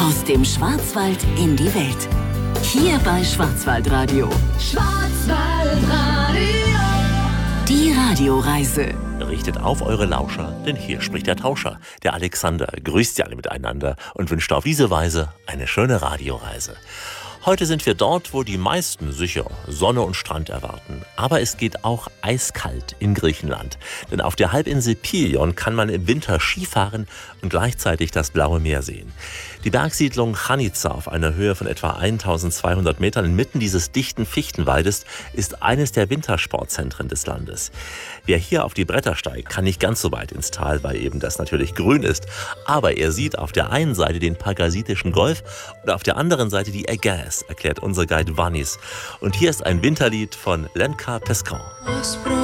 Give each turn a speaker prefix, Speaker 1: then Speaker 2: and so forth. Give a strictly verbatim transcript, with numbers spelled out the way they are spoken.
Speaker 1: Aus dem Schwarzwald in die Welt. Hier bei Schwarzwaldradio. Schwarzwaldradio. Die Radioreise.
Speaker 2: Richtet auf eure Lauscher, denn hier spricht der Tauscher, der Alexander, grüßt sie alle miteinander und wünscht auf diese Weise eine schöne Radioreise. Heute sind wir dort, wo die meisten sicher Sonne und Strand erwarten. Aber es geht auch eiskalt in Griechenland. Denn auf der Halbinsel Pilion kann man im Winter Skifahren und gleichzeitig das blaue Meer sehen. Die Bergsiedlung Chanica auf einer Höhe von etwa eintausendzweihundert Metern inmitten dieses dichten Fichtenwaldes ist eines der Wintersportzentren des Landes. Wer hier auf die Bretter steigt, kann nicht ganz so weit ins Tal, weil eben das natürlich grün ist. Aber er sieht auf der einen Seite den Pagasitischen Golf und auf der anderen Seite die Ägäis, erklärt unser Guide Vanis. Und hier ist ein Winterlied von Lenka Peskan.